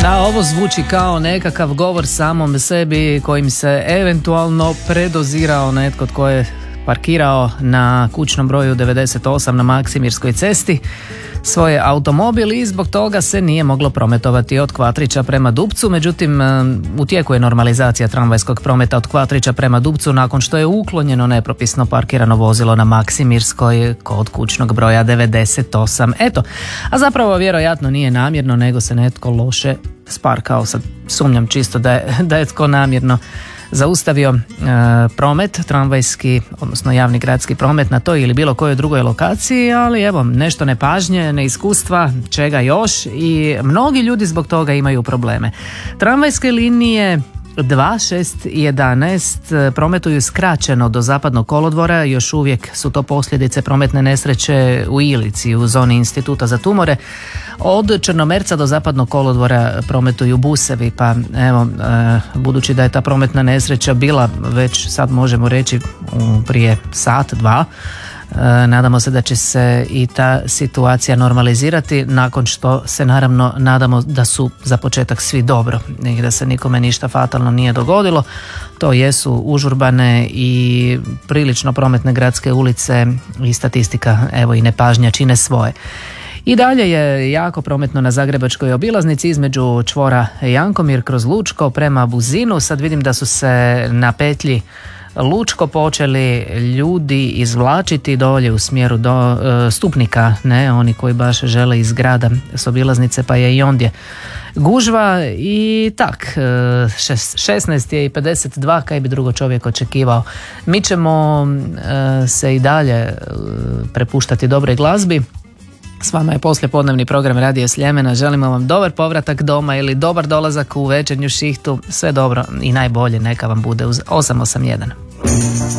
Da, ovo zvuči kao nekakav govor samom sebi kojim se eventualno predozirao netko tko je parkirao na kućnom broju 98 na Maksimirskoj cesti svoj automobil i zbog toga se nije moglo prometovati od Kvatrića prema Dupcu. Međutim, u tijeku je normalizacija tramvajskog prometa od Kvatrića prema Dupcu nakon što je uklonjeno nepropisno parkirano vozilo na Maksimirskoj kod kućnog broja 98. Eto, a zapravo vjerojatno nije namjerno, nego se netko loše sparkao. Sad sumnjam čisto da je tko namjerno zaustavio promet, tramvajski, odnosno javni gradski promet na toj ili bilo kojoj drugoj lokaciji, ali evo, nešto nepažnje, neiskustva, čega još, i mnogi ljudi zbog toga imaju probleme. Tramvajske linije 2, 6 i 11 prometuju skraćeno do Zapadnog kolodvora, još uvijek su to posljedice prometne nesreće u Ilici u zoni Instituta za tumore. Od Črnomerca do Zapadnog kolodvora prometuju busevi, pa evo, budući da je ta prometna nesreća bila već, sad možemo reći, prije sat, dva, nadamo se da će se i ta situacija normalizirati, nakon što se naravno nadamo da su za početak svi dobro i da se nikome ništa fatalno nije dogodilo. To jesu užurbane i prilično prometne gradske ulice i statistika, evo, i nepažnja čine svoje. I dalje je jako prometno na Zagrebačkoj obilaznici između čvora Jankomir kroz Lučko prema Buzinu. Sad vidim da su se na petlji Lučko počeli ljudi izvlačiti dolje u smjeru do Stupnika, ne, oni koji baš žele iz grada s obilaznice, pa je i ondje gužva i tak, 16 je i 52, kaj bi drugo čovjek očekivao. Mi ćemo se i dalje prepuštati dobroj glazbi. S vama je poslijepodnevni program Radija Sljemena. Želimo vam dobar povratak doma ili dobar dolazak u večernju šihtu. Sve dobro i najbolje neka vam bude uz 881.